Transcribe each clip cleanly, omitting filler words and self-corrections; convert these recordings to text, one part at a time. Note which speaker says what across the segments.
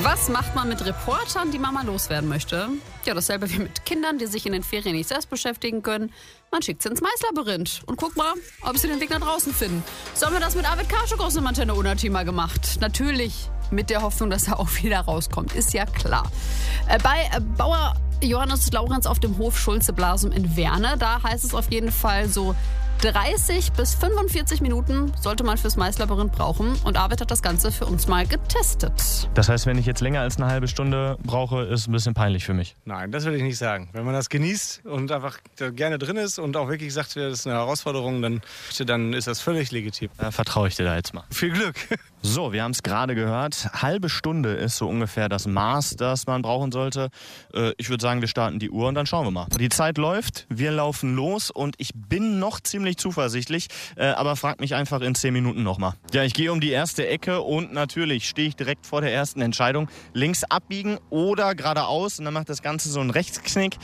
Speaker 1: Was macht man mit Reportern, die man mal loswerden möchte? Ja, dasselbe wie mit Kindern, die sich in den Ferien nicht selbst beschäftigen können. Man schickt sie ins Maislabyrinth und guckt mal, ob sie den Weg nach draußen finden. So haben wir das mit Arvid Kaschuk aus dem Antenne Unna-Team mal gemacht. Natürlich mit der Hoffnung, dass er auch wieder rauskommt, ist ja klar. Bei Bauer Johannes Laurenz auf dem Hof Schulze-Blasum in Werne, da heißt es auf jeden Fall so 30 bis 45 Minuten sollte man fürs Maislabyrinth brauchen. Und Arvid hat das Ganze für uns mal getestet.
Speaker 2: Das heißt, wenn ich jetzt länger als eine halbe Stunde brauche, ist ein bisschen peinlich für mich.
Speaker 3: Nein, das würde ich nicht sagen. Wenn man das genießt und einfach gerne drin ist und auch wirklich sagt, das ist eine Herausforderung, dann ist das völlig legitim.
Speaker 2: Da vertraue ich dir da jetzt mal.
Speaker 3: Viel Glück.
Speaker 2: So, wir haben es gerade gehört. Halbe Stunde ist so ungefähr das Maß, das man brauchen sollte. Ich würde sagen, wir starten die Uhr und dann schauen wir mal. Die Zeit läuft, wir laufen los und ich bin noch ziemlich zuversichtlich, aber frag mich einfach in 10 Minuten nochmal. Ja, ich gehe um die erste Ecke und natürlich stehe ich direkt vor der ersten Entscheidung. Links abbiegen oder geradeaus und dann macht das Ganze so einen Rechtsknick.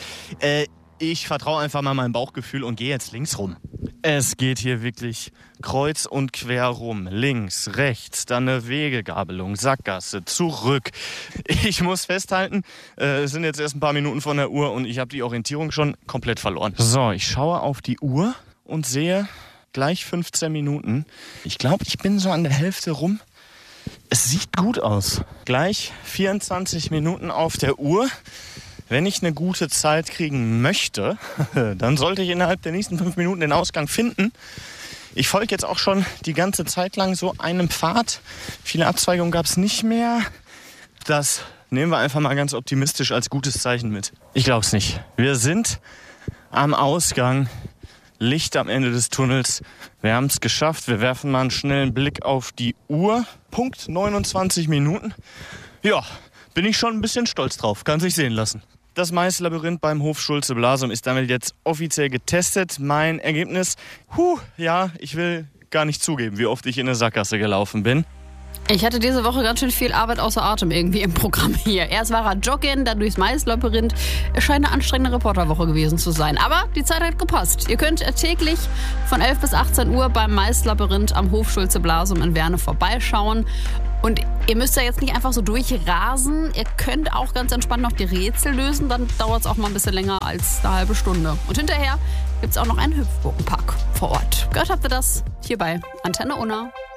Speaker 2: Ich vertraue einfach mal meinem Bauchgefühl und gehe jetzt links rum. Es geht hier wirklich kreuz und quer rum. Links, rechts, dann eine Wegegabelung, Sackgasse, zurück. Ich muss festhalten, es sind jetzt erst ein paar Minuten von der Uhr und ich habe die Orientierung schon komplett verloren. So, ich schaue auf die Uhr und sehe gleich 15 Minuten. Ich glaube, ich bin so an der Hälfte rum. Es sieht gut aus. Gleich 24 Minuten auf der Uhr. Wenn ich eine gute Zeit kriegen möchte, dann sollte ich innerhalb der nächsten 5 Minuten den Ausgang finden. Ich folge jetzt auch schon die ganze Zeit lang so einem Pfad. Viele Abzweigungen gab es nicht mehr. Das nehmen wir einfach mal ganz optimistisch als gutes Zeichen mit. Ich glaube es nicht. Wir sind am Ausgang. Licht am Ende des Tunnels. Wir haben es geschafft. Wir werfen mal einen schnellen Blick auf die Uhr. Punkt 29 Minuten. Ja, bin ich schon ein bisschen stolz drauf. Kann sich sehen lassen. Das Maislabyrinth beim Hof Schulze-Blasum ist damit jetzt offiziell getestet. Mein Ergebnis, ich will gar nicht zugeben, wie oft ich in eine Sackgasse gelaufen bin.
Speaker 1: Ich hatte diese Woche ganz schön viel Arbeit außer Atem irgendwie im Programm hier. Erst war er joggen, dann durchs Maislabyrinth. Es scheint eine anstrengende Reporterwoche gewesen zu sein. Aber die Zeit hat gepasst. Ihr könnt täglich von 11 bis 18 Uhr beim Maislabyrinth am Hof Schulze-Blasum in Werne vorbeischauen. Und ihr müsst da jetzt nicht einfach so durchrasen. Ihr könnt auch ganz entspannt noch die Rätsel lösen. Dann dauert es auch mal ein bisschen länger als eine halbe Stunde. Und hinterher gibt es auch noch einen Hüpfburgenpark vor Ort. Gehört habt ihr das hier bei Antenne Unna.